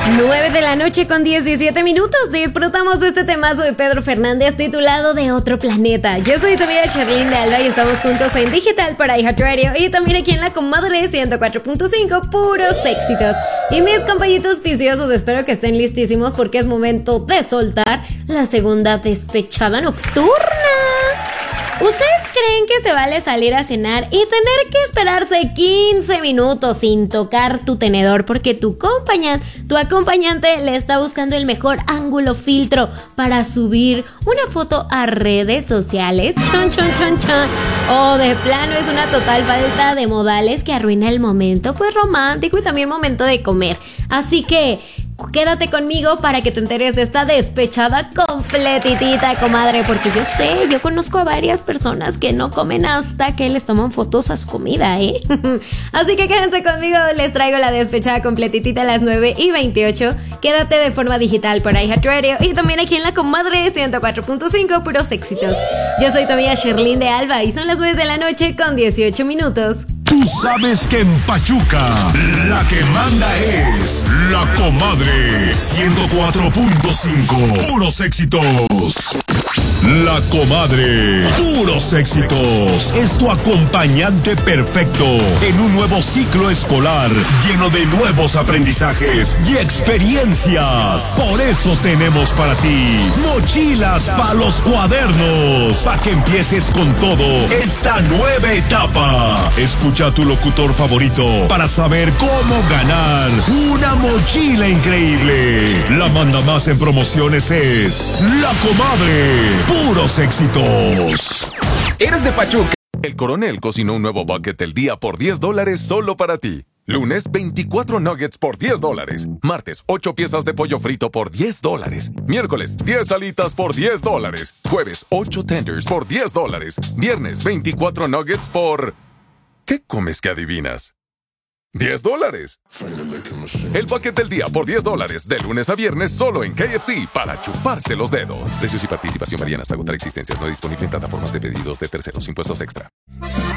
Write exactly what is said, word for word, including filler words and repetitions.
nueve de la noche con diecisiete minutos. Disfrutamos de este temazo de Pedro Fernández titulado De Otro Planeta. Yo soy tu amiga Sherlyn de Alba y estamos juntos en Digital para iHeartRadio y también aquí en la Comadre ciento cuatro punto cinco, puros éxitos. Y mis compañitos viciosos, espero que estén listísimos porque es momento de soltar la segunda despechada nocturna. ¿Ustedes creen que se vale salir a cenar y tener que esperarse quince minutos sin tocar tu tenedor porque tu compañante, tu acompañante le está buscando el mejor ángulo filtro para subir una foto a redes sociales? Chon, chon, chon, chon. O de plano es una total falta de modales que arruina el momento pues romántico y también momento de comer. Así que quédate conmigo para que te enteres de esta despechada completitita, comadre, porque yo sé, yo conozco a varias personas que no comen hasta que les toman fotos a su comida, ¿eh? Así que quédense conmigo, les traigo la despechada completitita a las nueve y veintiocho. Quédate de forma digital por iHeartRadio y también aquí en la Comadre ciento cuatro punto cinco, puros éxitos. Yo soy tu amiga Sherlyn de Alba y son las nueve de la noche con dieciocho minutos. Tú sabes que en Pachuca la que manda es la Comadre ciento cuatro punto cinco. Puros éxitos. La Comadre, puros éxitos, es tu acompañante perfecto en un nuevo ciclo escolar lleno de nuevos aprendizajes y experiencias. Por eso tenemos para ti mochilas para los cuadernos, para que empieces con todo esta nueva etapa. Escucha a tu locutor favorito para saber cómo ganar una mochila increíble. La manda más en promociones es La Comadre. Puros éxitos. ¿Eres de Pachuca? El Coronel cocinó un nuevo bucket del día por diez dólares solo para ti. Lunes, veinticuatro nuggets por diez dólares. Martes, ocho piezas de pollo frito por diez dólares. Miércoles, diez alitas por diez dólares. Jueves, ocho tenders por diez dólares. Viernes, veinticuatro nuggets por... ¿Qué comes que adivinas? diez dólares. El bucket del día por diez dólares, de lunes a viernes solo en K F C para chuparse los dedos. Precios y participación varían hasta agotar existencias. No disponible en plataformas de pedidos de terceros. Impuestos extra.